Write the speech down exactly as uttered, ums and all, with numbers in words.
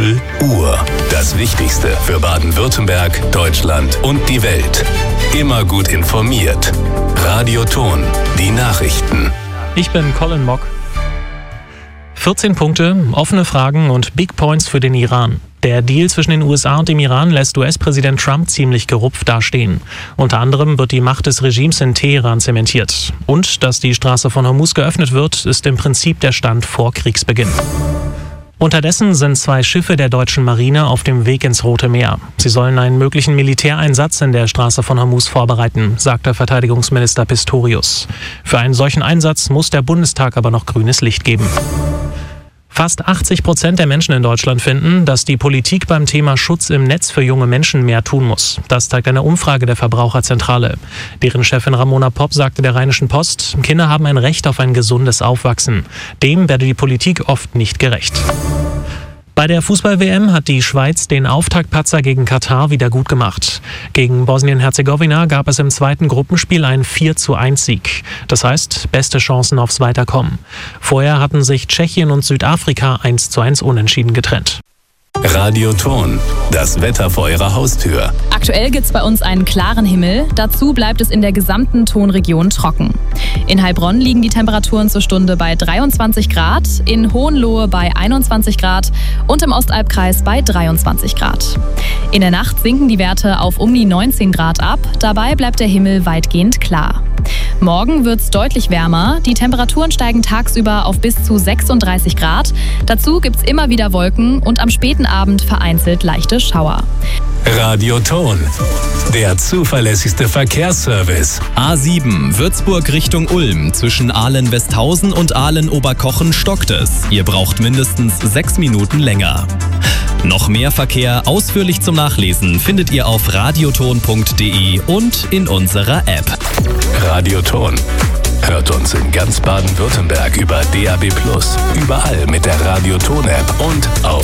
null Uhr. Das Wichtigste für Baden-Württemberg, Deutschland und die Welt. Immer gut informiert. Radio Ton, die Nachrichten. Ich bin Colin Mock. vierzehn Punkte, offene Fragen und Big Points für den Iran. Der Deal zwischen den U S A und dem Iran lässt U S-Präsident Trump ziemlich gerupft dastehen. Unter anderem wird die Macht des Regimes in Teheran zementiert. Und dass die Straße von Hormuz geöffnet wird, ist im Prinzip der Stand vor Kriegsbeginn. Unterdessen sind zwei Schiffe der deutschen Marine auf dem Weg ins Rote Meer. Sie sollen einen möglichen Militäreinsatz in der Straße von Hormuz vorbereiten, sagte Verteidigungsminister Pistorius. Für einen solchen Einsatz muss der Bundestag aber noch grünes Licht geben. Fast achtzig Prozent der Menschen in Deutschland finden, dass die Politik beim Thema Schutz im Netz für junge Menschen mehr tun muss. Das zeigt eine Umfrage der Verbraucherzentrale. Deren Chefin Ramona Popp sagte der Rheinischen Post, Kinder haben ein Recht auf ein gesundes Aufwachsen. Dem werde die Politik oft nicht gerecht. Bei der Fußball-W M hat die Schweiz den Auftaktpatzer gegen Katar wieder gut gemacht. Gegen Bosnien-Herzegowina gab es im zweiten Gruppenspiel einen vier zu eins Sieg. Das heißt, beste Chancen aufs Weiterkommen. Vorher hatten sich Tschechien und Südafrika eins zu eins unentschieden getrennt. Radio Ton, das Wetter vor Ihrer Haustür. Aktuell gibt es bei uns einen klaren Himmel. Dazu bleibt es in der gesamten Tonregion trocken. In Heilbronn liegen die Temperaturen zur Stunde bei dreiundzwanzig Grad, in Hohenlohe bei einundzwanzig Grad und im Ostalbkreis bei dreiundzwanzig Grad. In der Nacht sinken die Werte auf um die neunzehn Grad ab. Dabei bleibt der Himmel weitgehend klar. Morgen wird es deutlich wärmer. Die Temperaturen steigen tagsüber auf bis zu sechsunddreißig Grad. Dazu gibt es immer wieder Wolken und am späten Abend vereinzelt leichte Schauer. Radio Ton, der zuverlässigste Verkehrsservice. A sieben, Würzburg Richtung Ulm. Zwischen Ahlen-Westhausen und Ahlen-Oberkochen stockt es. Ihr braucht mindestens sechs Minuten länger. Noch mehr Verkehr ausführlich zum Nachlesen findet ihr auf radioton punkt de und in unserer App. Radio Ton. Hört uns in ganz Baden-Württemberg über D A B plus, überall mit der Radio Ton App und auf